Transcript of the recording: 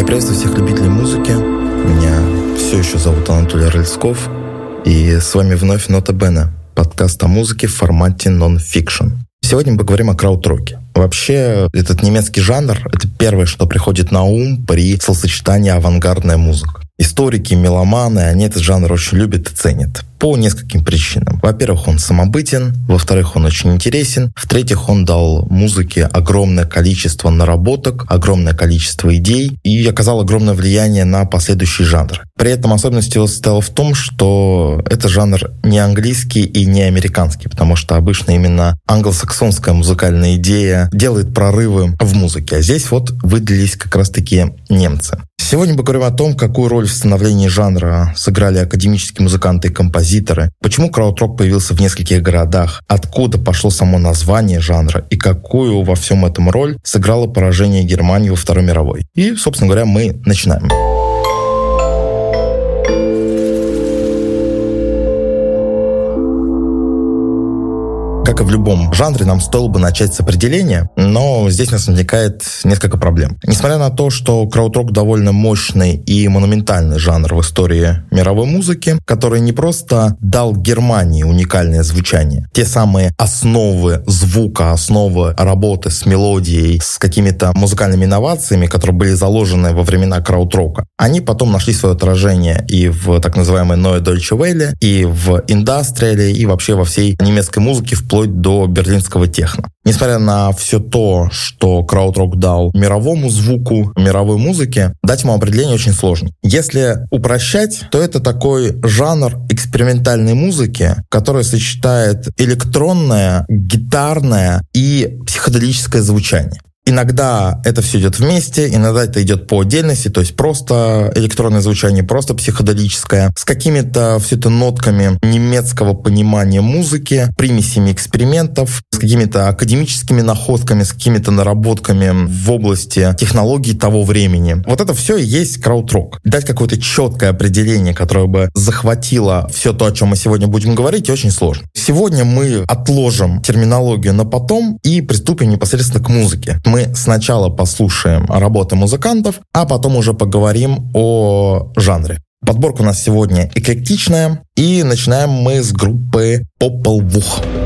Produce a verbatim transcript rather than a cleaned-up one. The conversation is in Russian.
Я приветствую всех любителей музыки. Меня все еще зовут Анатолий Рыльсков. И с вами вновь «Нота Бене», подкаст о музыке в формате нон-фикшн. Сегодня мы поговорим о краудроке. Вообще, этот немецкий жанр — это первое, что приходит на ум при словосочетании «авангардная музыка». Историки, меломаны, они этот жанр очень любят и ценят. По нескольким причинам. Во-первых, он самобытен. Во-вторых, он очень интересен. В-третьих, он дал музыке огромное количество наработок, огромное количество идей и оказал огромное влияние на последующие жанры. При этом особенность его состояла в том, что это жанр не английский и не американский, потому что обычно именно англосаксонская музыкальная идея делает прорывы в музыке. А здесь вот выделились как раз-таки немцы. Сегодня мы поговорим о том, какую роль в становлении жанра сыграли академические музыканты и композиторы, почему краудрок появился в нескольких городах, откуда пошло само название жанра и какую во всем этом роль сыграло поражение Германии во Второй мировой. И, собственно говоря, мы начинаем. Как и в любом жанре, нам стоило бы начать с определения, но здесь у нас возникает несколько проблем. Несмотря на то, что краудрок довольно мощный и монументальный жанр в истории мировой музыки, который не просто дал Германии уникальное звучание, те самые основы звука, основы работы с мелодией, с какими-то музыкальными инновациями, которые были заложены во времена краудрока, они потом нашли свое отражение и в так называемой Neue Deutsche Welle, и в индастриале, и вообще во всей немецкой музыке, вплоть до берлинского техно. Несмотря на все то, что краудрок дал мировому звуку, мировой музыке, дать ему определение очень сложно. Если упрощать, то это такой жанр экспериментальной музыки, который сочетает электронное, гитарное и психоделическое звучание. Иногда это все идет вместе, иногда это идет по отдельности, то есть просто электронное звучание, просто психоделическое, с какими-то все это нотками немецкого понимания музыки, примесями экспериментов, с какими-то академическими находками, с какими-то наработками в области технологий того времени. Вот это все и есть краудрок. Дать какое-то четкое определение, которое бы захватило все то, о чем мы сегодня будем говорить, очень сложно. Сегодня мы отложим терминологию на потом и приступим непосредственно к музыке. Мы сначала послушаем работы музыкантов, а потом уже поговорим о жанре. Подборка у нас сегодня эклектичная, и начинаем мы с группы Popol Vuh.